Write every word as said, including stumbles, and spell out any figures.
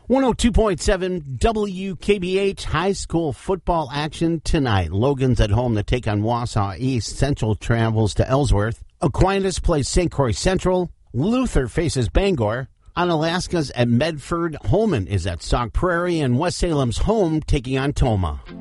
one oh two point seven W K B H high school football action tonight. Logan's at home to take on Wausau East. Central travels to Ellsworth. Aquinas plays Saint Croix Central. Luther faces Bangor. Onalaska's at Medford. Holman is at Sauk Prairie. And West Salem's home taking on Toma.